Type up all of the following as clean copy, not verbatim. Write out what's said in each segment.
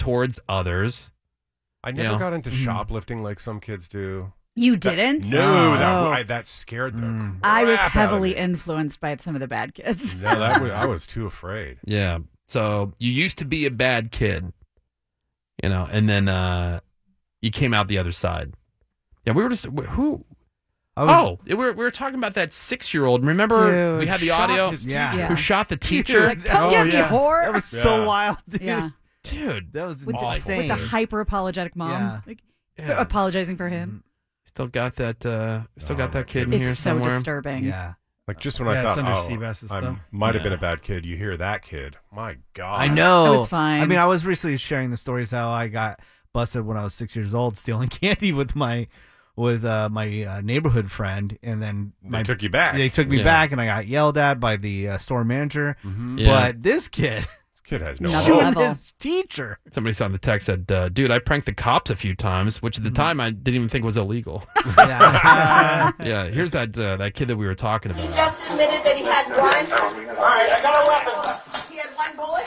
towards others. I never got into shoplifting like some kids do. You didn't? That scared the crap I was out of heavily me. influenced by some of the bad kids. No, I was too afraid. Yeah. So you used to be a bad kid, and then you came out the other side. Yeah, we were just who. We were talking about that 6-year-old. Remember, Dude, we had the shot audio. his teacher. Who shot the teacher? Like, come get me, whore. That was so wild, dude. Yeah. Dude, that was With insane. the hyper apologetic mom, Yeah. apologizing for him. Still got that. Got that kid in It's here so somewhere. disturbing. Yeah. Like just when I it's thought, under Seabass's I stuff. might have been a bad kid, you hear that kid. My God. I know. I was fine. I mean, I was recently sharing the stories how I got busted when I was 6 years old stealing candy with my neighborhood friend, and then They took you back. They took me back, and I got yelled at by the store manager. Yeah. But this kid has no Another suing level. his teacher. Somebody saw in the text said, "Dude, I pranked the cops a few times, which at the time I didn't even think was illegal." Yeah, here's that kid that we were talking about. He just admitted that he had one. All right, I got a weapon. He had one bullet.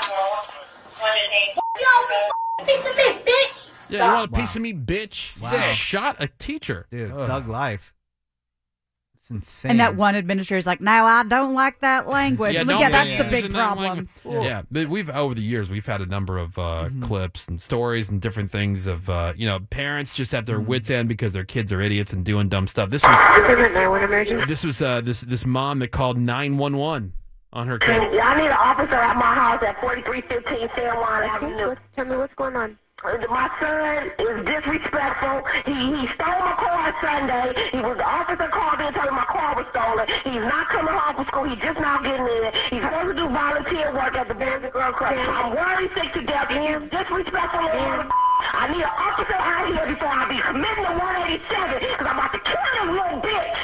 Yo, piece of meat, bitch. Yeah, you want a piece of me, bitch? Wow. Shot a teacher. Dude, Ugh. thug life. It's insane. And that one administrator is like, "No, I don't like that language." Yeah, Look, don't that's be the big using that problem. language. Yeah, but we've over the years we've had a number of clips and stories and different things of parents just at their wits end because their kids are idiots and doing dumb stuff. This was this mom that called 911 on her kid. I need an officer at my house at 4315 San Juan Avenue. Tell me what's going on. My son is disrespectful. He stole my car Sunday. The officer called in and told me my car was stolen. He's not coming home from school. He's just now getting in. He's supposed to do volunteer work at the Boys and Girls Club. I'm worried sick to death. He's disrespectful. I need an officer out here before I be committing to 187 because I'm about to kill him, little bitch.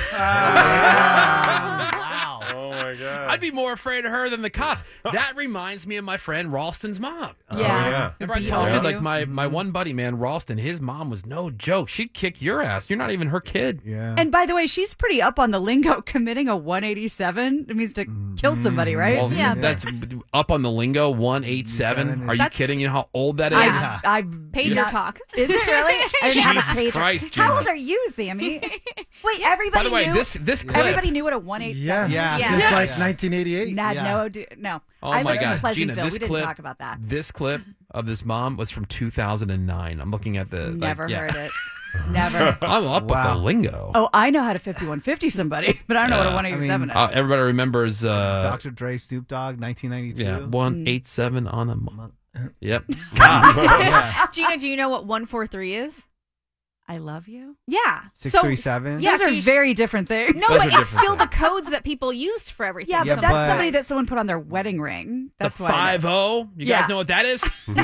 Wow. Oh, my God. I'd be more afraid of her than the cops. That reminds me of my friend Ralston's mom. Yeah. Remember I told you, like, my one buddy, man, Ralston, his mom was no joke. She'd kick your ass. You're not even her kid. Yeah. And by the way, she's pretty up on the lingo. Committing a 187 it means to kill somebody, right? Well, that's up on the lingo, 187. Are you kidding? You know how old that is? I Pager talk. Is it really? I didn't have a Jesus pager. Christ, How Gina. old are you, Sammy? Wait, everybody By the way, knew. this clip. Everybody knew what a 187. Yeah. Yeah. Since Yeah. like 1988. No. Oh I my lived in God, Pleasantville. Gina! This We didn't clip, talk about that. This clip of this mom was from 2009. I'm looking at the. Never heard it. Never. I'm up with the lingo. Oh, I know how to 5150 somebody, but I don't know what a 187 is. Everybody remembers Dr. Dre, Snoop Dogg, 1992. Yeah, 187 on a month. Yep. Gina, do you know what 143 is? I love you. Yeah. 637. Yeah, Those so are you very different things. No, Those but are it's different still the things. codes that people used for everything. Yeah, but Yeah, that's but- somebody that someone put on their wedding ring. That's the why. I know. 50. You guys Yeah. know what that is?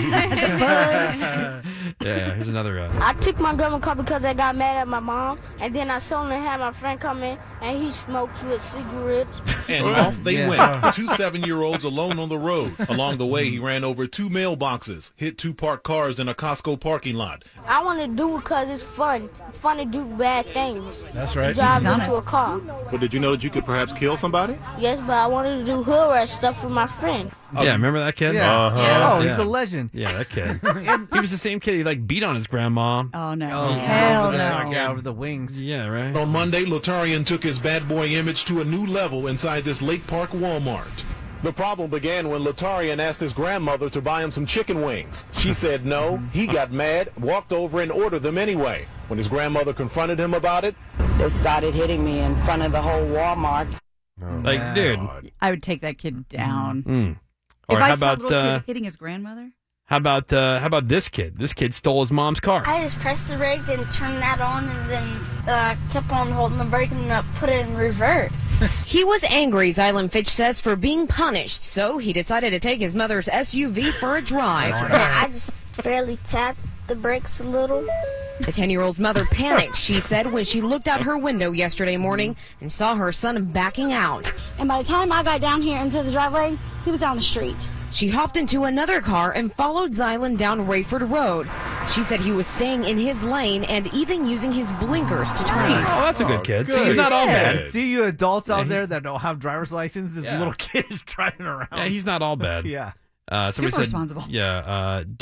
Yeah. Here's another. I took my grandma car because I got mad at my mom, and then I suddenly had my friend come in, and he smoked with cigarettes. And off they Yeah. went. Two 7-year-olds alone on the road. Along the way, he ran over 2 mailboxes, hit 2 parked cars in a Costco parking lot. I want to do it because it's fun. It's fun to do bad things. That's right. Drive He's honest. into a car. But did you know that you could perhaps kill somebody? Yes, but I wanted to do hood rat stuff with my friend. Yeah, remember that kid? Yeah. Uh-huh. Oh, he's Yeah. a legend. Yeah, that kid. He was the same kid. He like beat on his grandma. Oh no! Oh, Hell let's not get no! out of the wings. Yeah, right. On Monday, Latarian took his bad boy image to a new level inside this Lake Park Walmart. The problem began when Latarian asked his grandmother to buy him some chicken wings. She said no. He got mad, walked over and ordered them anyway. When his grandmother confronted him about it, They started hitting me in front of the whole Walmart. Like, Yeah. dude. I would take that kid down. Or If I how saw a about little kid hitting his grandmother, how about this kid? This kid stole his mom's car. I just pressed the brake, then turned that on, and then kept on holding the brake and put it in reverse. He was angry, Zylan Fitch says, for being punished, so he decided to take his mother's SUV for a drive. I just barely tapped the brakes a little. The 10-year-old's mother panicked, she said, when she looked out her window yesterday morning and saw her son backing out. And by the time I got down here into the driveway, he was down the street. She hopped into another car and followed Zylan down Rayford Road. She said he was staying in his lane and even using his blinkers to turn. Oh, that's a good kid. See, good he's not all kid. bad. See you adults out he's- there that don't have driver's license. This Yeah. little kid is driving around. Yeah, he's not all bad. Yeah. Somebody Super said, responsible. Yeah.